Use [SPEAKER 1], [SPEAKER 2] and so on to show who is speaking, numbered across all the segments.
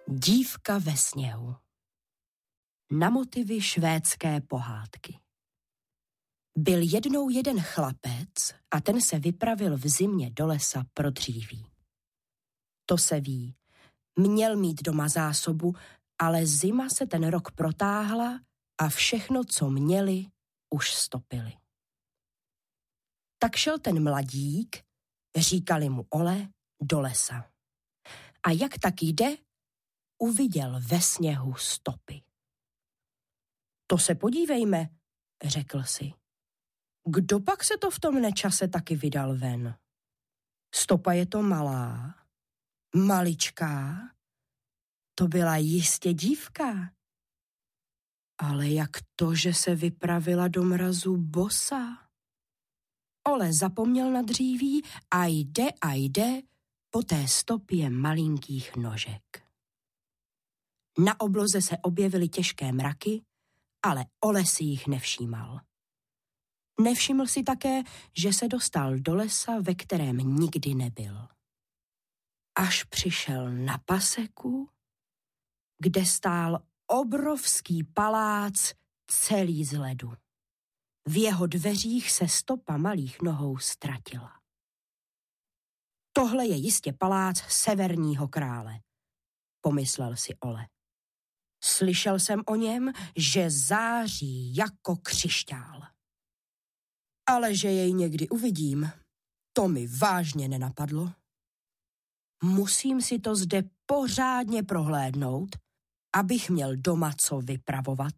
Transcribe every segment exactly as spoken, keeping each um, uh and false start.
[SPEAKER 1] Dívka ve sněhu. Na motivy švédské pohádky. Byl jednou jeden chlapec a ten se vypravil v zimě do lesa pro dříví. To se ví, měl mít doma zásobu, ale zima se ten rok protáhla a všechno, co měli, už stopili. Tak šel ten mladík, říkali mu Ole, do lesa. A jak tak jde, uviděl ve sněhu stopy. To se podívejme, řekl si. Kdo pak se to v tom nečase taky vydal ven? Stopa je to malá, maličká, to byla jistě dívka. Ale jak to, že se vypravila do mrazu bosa? Ole zapomněl na dříví a jde a jde po té stopě malinkých nožek. Na obloze se objevily těžké mraky, ale Ole si jich nevšímal. Nevšiml si také, že se dostal do lesa, ve kterém nikdy nebyl. Až přišel na paseku, kde stál obrovský palác celý z ledu. V jeho dveřích se stopa malých nohou ztratila. Tohle je jistě palác severního krále, pomyslel si Ole. Slyšel jsem o něm, že září jako křišťál. Ale že jej někdy uvidím, to mi vážně nenapadlo. Musím si to zde pořádně prohlédnout, abych měl doma co vypravovat.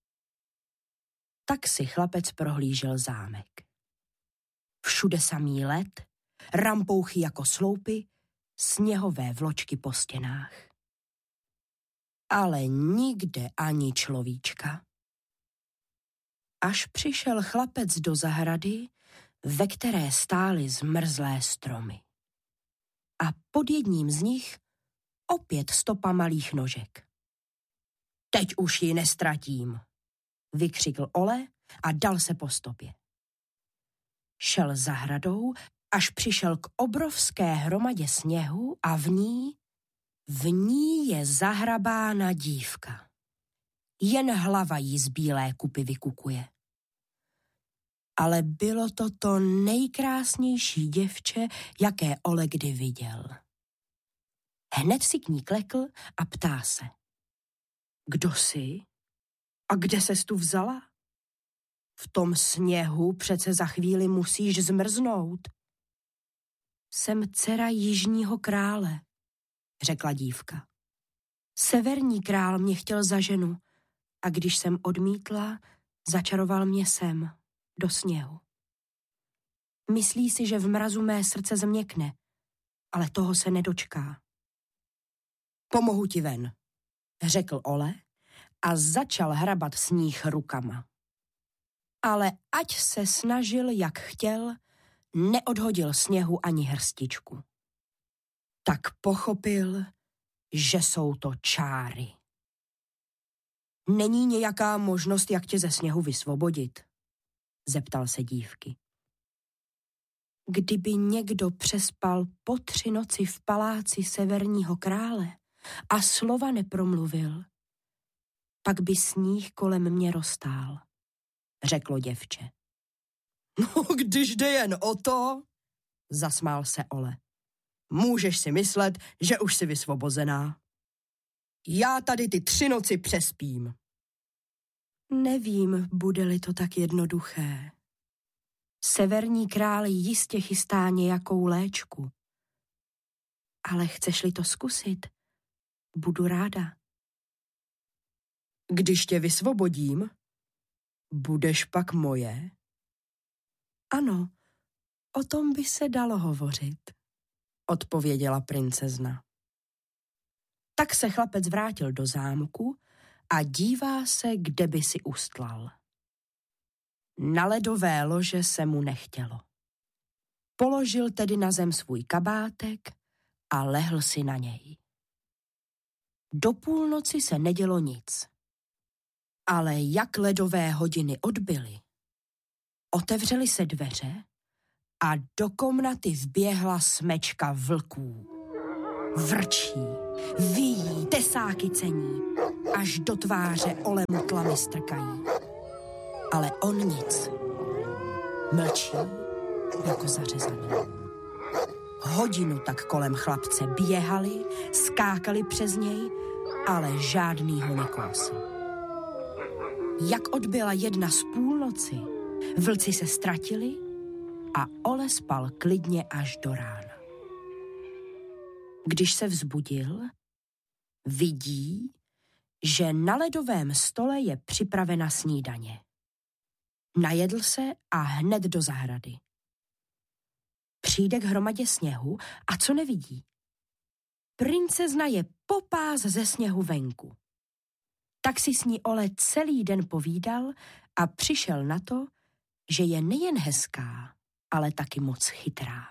[SPEAKER 1] Tak si chlapec prohlížel zámek. Všude samý led, rampouchy jako sloupy, sněhové vločky po stěnách. Ale nikde ani človíčka. Až přišel chlapec do zahrady, ve které stály zmrzlé stromy. A pod jedním z nich opět stopa malých nožek. Teď už ji nestratím, vykřikl Ole a dal se po stopě. Šel zahradou, až přišel k obrovské hromadě sněhu a v ní, v ní je zahrabána dívka. Jen hlava jí z bílé kupy vykukuje. Ale bylo to to nejkrásnější děvče, jaké Ole kdy viděl. Hned si k ní klekl a ptá se. Kdo jsi? A kde ses tu vzala? V tom sněhu přece za chvíli musíš zmrznout. Jsem dcera jižního krále, řekla dívka. Severní král mě chtěl za ženu a když jsem odmítla, začaroval mě sem, do sněhu. Myslí si, že v mrazu mé srdce změkne, ale toho se nedočká. Pomohu ti ven, řekl Ole a začal hrabat sníh rukama. Ale ať se snažil, jak chtěl, neodhodil sněhu ani hrstičku. Tak pochopil, že jsou to čáry. Není nějaká možnost, jak tě ze sněhu vysvobodit? Zeptal se dívky. Kdyby někdo přespal po tři noci v paláci severního krále a slova nepromluvil, pak by sníh kolem mě roztál, řeklo děvče. No, když jde jen o to, zasmál se Ole. Můžeš si myslet, že už jsi vysvobozená. Já tady ty tři noci přespím. Nevím, bude-li to tak jednoduché. Severní král jistě chystá nějakou léčku. Ale chceš-li to zkusit, budu ráda. Když tě vysvobodím, budeš pak moje? Ano, o tom by se dalo hovořit, odpověděla princezna. Tak se chlapec vrátil do zámku a dívá se, kde by si ustlal. Na ledové lože se mu nechtělo. Položil tedy na zem svůj kabátek a lehl si na něj. Do půlnoci se nedělo nic. Ale jak ledové hodiny odbyly, otevřely se dveře a do komnaty vběhla smečka vlků. Vrčí, Vyjí, tesáky cení, až do tváře Olemu tlamy strkají. Ale on nic. Mlčí jako zařezaný. Hodinu tak kolem chlapce běhali, skákali přes něj, ale žádný ho nekousl. Jak odbyla jedna z půlnoci, vlci se ztratili a Ole spal klidně až do rána. Když se vzbudil, vidí, že na ledovém stole je připravena snídaně. Najedl se a hned do zahrady. Přijde k hromadě sněhu a co nevidí? Princezna je popás ze sněhu venku. Tak si s ní Ole celý den povídal a přišel na to, že je nejen hezká, ale taky moc chytrá.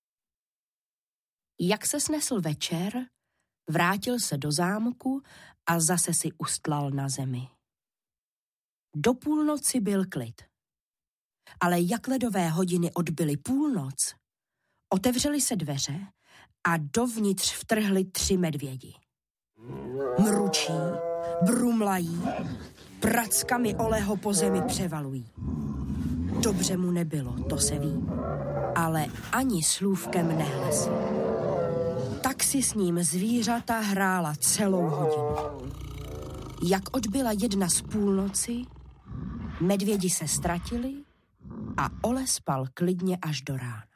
[SPEAKER 1] Jak se snesl večer, vrátil se do zámku a zase si ustlal na zemi. Do půlnoci byl klid. Ale jak ledové hodiny odbyly půlnoc, otevřely se dveře a dovnitř vtrhli tři medvědi. Mručí, brumlají, prackami Oleho po zemi převalují. Dobře mu nebylo, to se ví, ale ani slůvkem nehlesl. Tak si s ním zvířata hrála celou hodinu. Jak odbyla jedna z půlnoci, medvědi se ztratili a Ole spal klidně až do rána.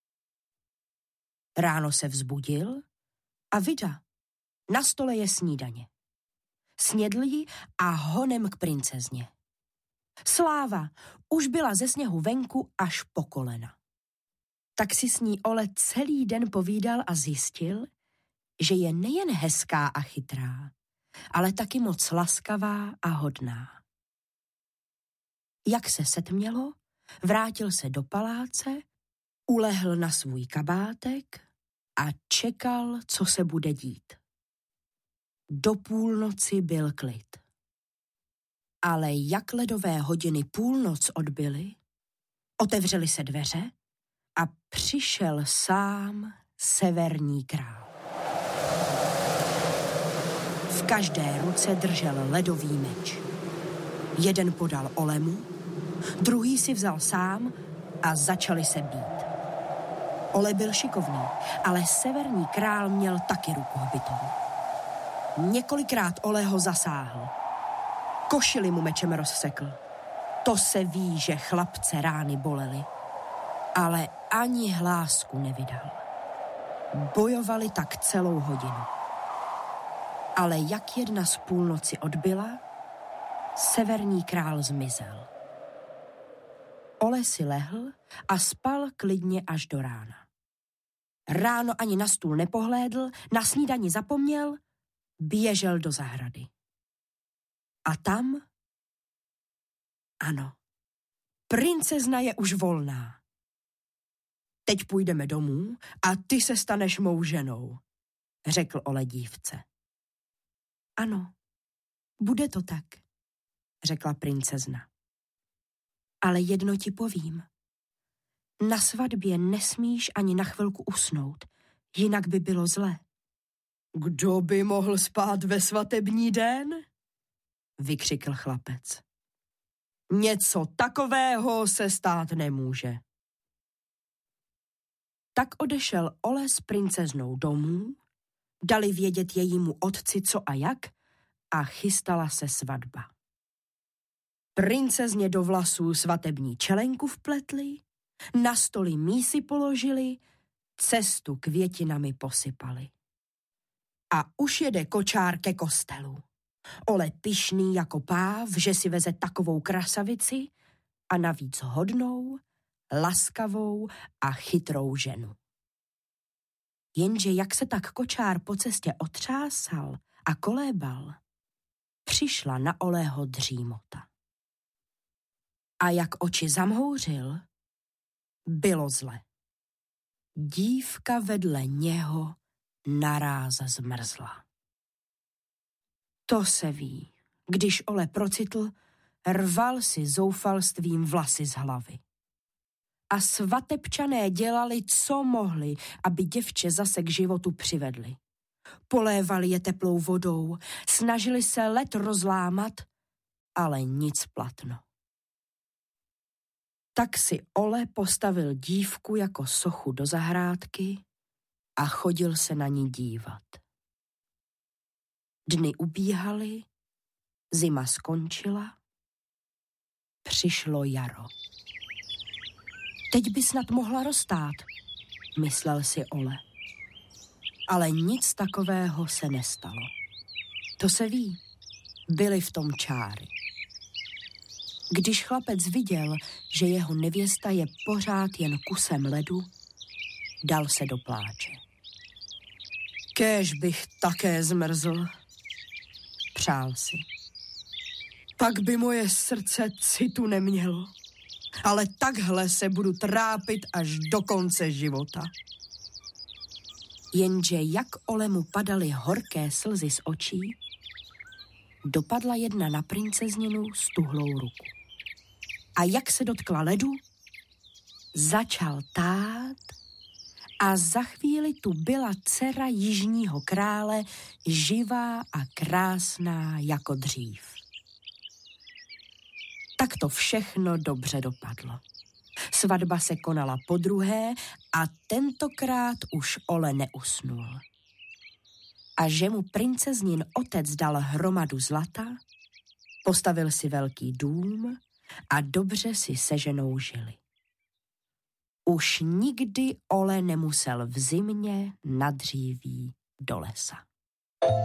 [SPEAKER 1] Ráno se vzbudil a vida, na stole je snídaně. Snědl ji a honem k princezně. Sláva, už byla ze sněhu venku až po kolena. Tak si s ní Ole celý den povídal a zjistil, že je nejen hezká a chytrá, ale taky moc laskavá a hodná. Jak se setmělo, vrátil se do paláce, ulehl na svůj kabátek a čekal, co se bude dít. Do půlnoci byl klid. Ale jak ledové hodiny půlnoc odbyly, otevřely se dveře a přišel sám severní král. V každé ruce držel ledový meč. Jeden podal Olemu, druhý si vzal sám a začali se být. Ole byl šikovný, ale severní král měl taky ruku hbitou. Několikrát Ole ho zasáhl. Košili mu mečem rozsekl. To se ví, že chlapce rány bolely. Ale ani hlásku nevydal. Bojovali tak celou hodinu. Ale jak jedna z půlnoci odbyla, severní král zmizel. Ole si lehl a spal klidně až do rána. Ráno ani na stůl nepohlédl, na snídani zapomněl, běžel do zahrady. A tam? Ano, princezna je už volná. Teď půjdeme domů a ty se staneš mou ženou, řekl Ole dívce. Ano, bude to tak, řekla princezna. Ale jedno ti povím. Na svatbě nesmíš ani na chvilku usnout, jinak by bylo zle. Kdo by mohl spát ve svatební den? Vykřikl chlapec. Něco takového se stát nemůže. Tak odešel Ole s princeznou domů, dali vědět jejímu otci co a jak a chystala se svatba. Princezně do vlasů svatební čelenku vpletli, na stoli mísy položili, cestu květinami posypali. A už jede kočár ke kostelu. Ole pyšný jako páv, že si veze takovou krasavici a navíc hodnou, laskavou a chytrou ženu. Jenže jak se tak kočár po cestě otřásal a kolébal, přišla na Oleho dřímota. A jak oči zamhouřil, bylo zle. Dívka vedle něho naráz zmrzla. To se ví, když Ole procitl, rval si zoufalstvím vlasy z hlavy. A svatebčané dělali, co mohli, aby děvče zase k životu přivedli. Polévali je teplou vodou, snažili se led rozlámat, ale nic platno. Tak si Ole postavil dívku jako sochu do zahrádky a chodil se na ní dívat. Dny ubíhaly, zima skončila, přišlo jaro. Teď by snad mohla roztát, myslel si Ole. Ale nic takového se nestalo. To se ví, byly v tom čáry. Když chlapec viděl, že jeho nevěsta je pořád jen kusem ledu, dal se do pláče. Kéž bych také zmrzl, přál si. Pak by moje srdce citu nemělo, ale takhle se budu trápit až do konce života. Jenže jak Olemu padaly horké slzy z očí, dopadla jedna na princezninu stuhlou ruku. A jak se dotkla ledu, začal tát a za chvíli tu byla dcera jižního krále, živá a krásná jako dřív. Tak to všechno dobře dopadlo. Svatba se konala podruhé a tentokrát už Ole neusnul. A že mu princeznin otec dal hromadu zlata, postavil si velký dům a dobře si se ženou žili. Už nikdy Ole nemusel v zimě na dříví do lesa.